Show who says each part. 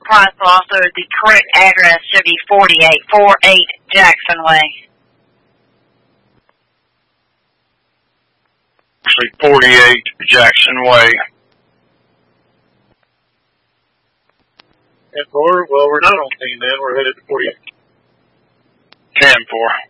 Speaker 1: price will also, the correct address should be 4848 Jackson Way.
Speaker 2: Actually, 48 Jackson Way.
Speaker 3: 10-4, well, we're not on scene then. We're headed to 48.
Speaker 2: 10-4.